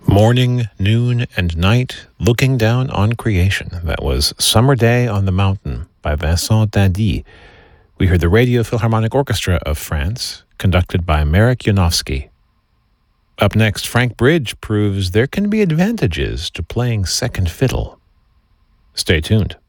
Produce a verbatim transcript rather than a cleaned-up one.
Morning, noon, and night, looking down on creation. That was Summer Day on the Mountain by Vincent Dindy. We heard the Radio Philharmonic Orchestra of France, conducted by Marek Janowski. Up next, Frank Bridge proves there can be advantages to playing second fiddle. Stay tuned.